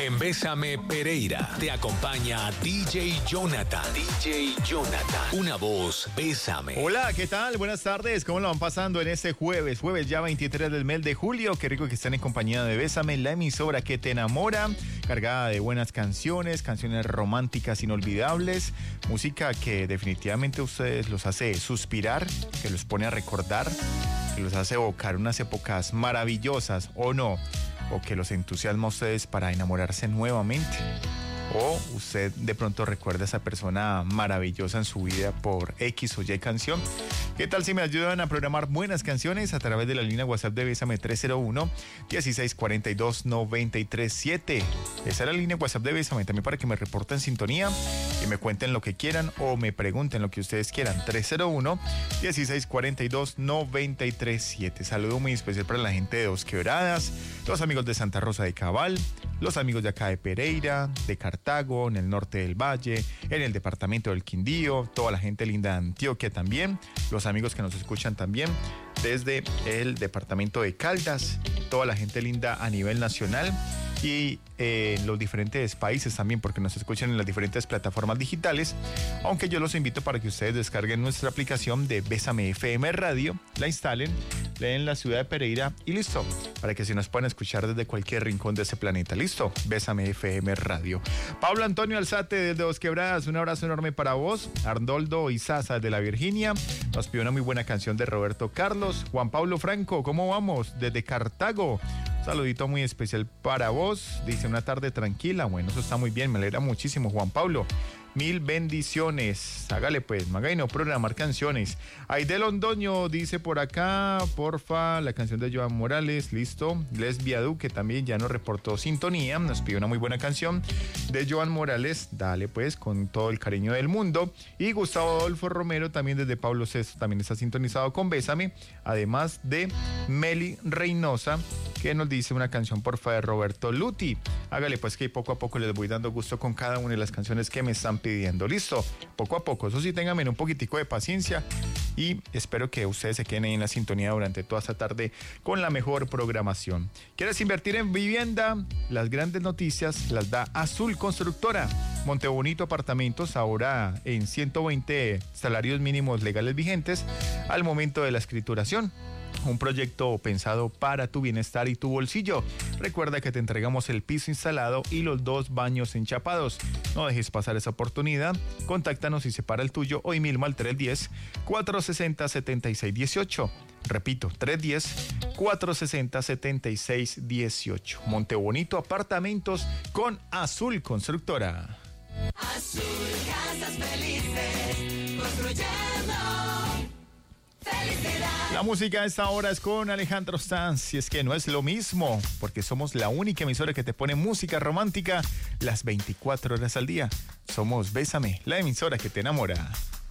En Bésame Pereira te acompaña DJ Jonathan. DJ Jonathan. Una voz, Bésame. Hola, ¿qué tal? Buenas tardes. ¿Cómo lo van pasando en este jueves? Jueves ya 23 del mes de julio. Qué rico que estén en compañía de Bésame, la emisora que te enamora. Cargada de buenas canciones, canciones románticas inolvidables. Música que definitivamente a ustedes los hace suspirar, que los pone a recordar, que los hace evocar unas épocas maravillosas, ¿o no? O que los entusiasma a ustedes para enamorarse nuevamente. O usted de pronto recuerda a esa persona maravillosa en su vida por X o Y canción. ¿Qué tal si me ayudan a programar buenas canciones a través de la línea WhatsApp de Bésame 301-1642-937? Esa es la línea WhatsApp de Bésame, también para que me reporten sintonía y me cuenten lo que quieran o me pregunten lo que ustedes quieran. 301-1642-937. Saludo muy especial para la gente de Dos Quebradas, los amigos de Santa Rosa de Cabal, los amigos de acá de Pereira, de Cartago, en el norte del Valle, en el departamento del Quindío, toda la gente linda de Antioquia también, los amigos que nos escuchan también desde el departamento de Caldas, toda la gente linda a nivel nacional y los diferentes países también, porque nos escuchan en las diferentes plataformas digitales, aunque yo los invito para que ustedes descarguen nuestra aplicación de Bésame FM Radio, la instalen, leen la ciudad de Pereira y listo, para que se nos puedan escuchar desde cualquier rincón de ese planeta. Listo, Bésame FM Radio. Pablo Antonio Alzate desde Dos Quebradas, un abrazo enorme para vos. Arnoldo Izaza de la Virginia nos pidió una muy buena canción de Roberto Carlos. Juan Pablo Franco, ¿cómo vamos? Desde Cartago. Saludito muy especial para vos. Dice, una tarde tranquila. Bueno, eso está muy bien. Me alegra muchísimo, Juan Pablo. Mil bendiciones. Hágale pues, Magaino, programar canciones. Aidel Londoño dice por acá, porfa, la canción de Joan Morales. Listo. Lesbia Duque también ya nos reportó sintonía. Nos pidió una muy buena canción de Joan Morales. Dale pues, con todo el cariño del mundo. Y Gustavo Adolfo Romero también desde Pablo VI también está sintonizado con Bésame. Además de Meli Reynosa, que nos dice una canción porfa de Roberto Luti. Hágale pues, que poco a poco les voy dando gusto con cada una de las canciones que me están pidiendo. Listo, poco a poco. Eso sí, ténganme un poquitico de paciencia y espero que ustedes se queden ahí en la sintonía durante toda esta tarde con la mejor programación. ¿Quieres invertir en vivienda? Las grandes noticias las da Azul Constructora. Montebonito Apartamentos, ahora en 120 salarios mínimos legales vigentes al momento de la escrituración. Un proyecto pensado para tu bienestar y tu bolsillo. Recuerda que te entregamos el piso instalado y los 2 baños enchapados. No dejes pasar esa oportunidad. Contáctanos y separa el tuyo hoy mismo al 310-460-7618. Repito, 310-460-7618. Montebonito Apartamentos con Azul Constructora. Azul, casas felices, construyendo felicidad. La música a esta hora es con Alejandro Sanz, y es que no es lo mismo, porque somos la única emisora que te pone música romántica las 24 horas al día. Somos Bésame, la emisora que te enamora.